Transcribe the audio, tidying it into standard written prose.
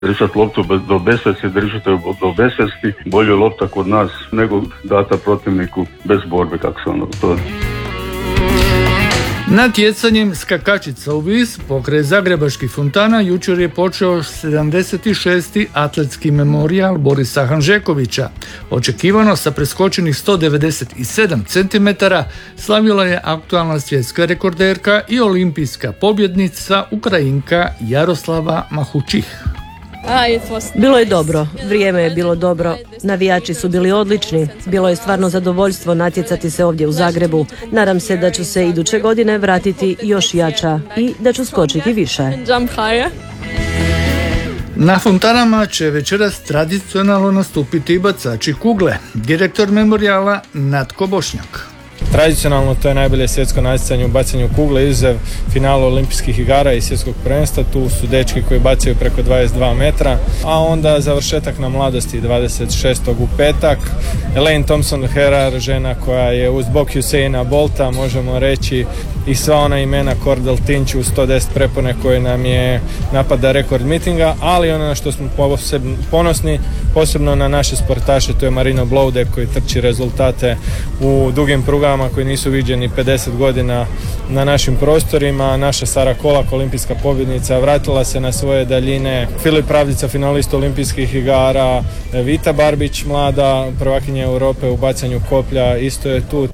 Držati loptu do besvesti, držite do besvesti, bolje lopta kod nas nego data protivniku bez borbe, kako se ono to. Natjecanjem skakačica u vis pokraj Zagrebačkih fontana jučer je počeo 76. atletski memorijal Borisa Hanžekovića. Očekivano sa preskočenih 197 cm slavila je aktualna svjetska rekorderka i olimpijska pobjednica Ukrajinka Jaroslava Mahučih. Bilo je dobro, vrijeme je bilo dobro, navijači su bili odlični, bilo je stvarno zadovoljstvo natjecati se ovdje u Zagrebu. Nadam se da ću se iduće godine vratiti još jača i da ću skočiti više. Na fontanama će večeras tradicionalno nastupiti bacači kugle. Direktor memorijala Natko Bošnjak. Tradicionalno to je najbolje svjetsko natjecanje u bacanju kugle, izuzev finala olimpijskih igara i svjetskog prvenstva. Tu su dečki koji bacaju preko 22 metra, a onda završetak na mladosti 26. u petak. Elaine Thompson-Herah, žena koja je uz bok Usaina Bolta, možemo reći, i sva ona imena Cordell Tinch u 110 prepone koje nam je napada rekord mitinga, ali ono na što smo ponosni, posebno na naše sportaše, to je Marino Blaude koji trči rezultate u dugim prugama koji nisu viđeni 50 godina na našim prostorima. Naša Sara Kolak, olimpijska pobjednica, vratila se na svoje daljine. Filip Pravdica, finalist olimpijskih igara. Vita Barbić, mlada prvakinja Europe u bacanju koplja, isto je tu.